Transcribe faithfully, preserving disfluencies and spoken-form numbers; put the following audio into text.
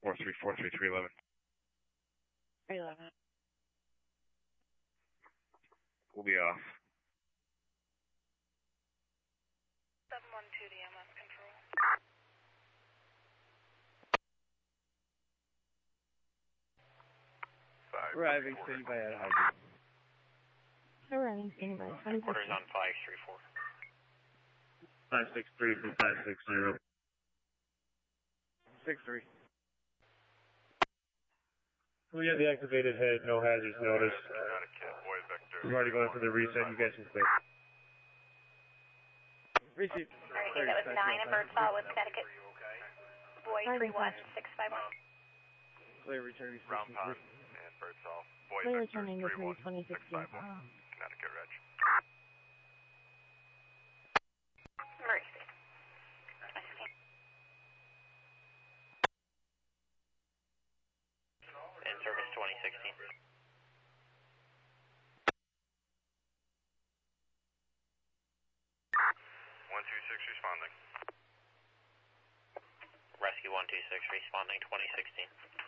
four three four three three eleven. three eleven. We'll be off. seven one two to M S control. Arriving, standing by at Harvey. Arriving, standing by. Headquarters on five three four. five six three from five six zero. six three. We got the activated head, no hazards notice. We're already going for the reset, you guys can clear. Receive. Alright, that was nine in Birdsall with Connecticut. Boy three one six five one. Clear returning. Brown Pond and Birdsall. Boy Clear Victor returning to three one twenty six sixteen. five one. Connecticut Reg. Mercy. In service twenty sixteen. one two six responding. Rescue one two six responding twenty sixteen.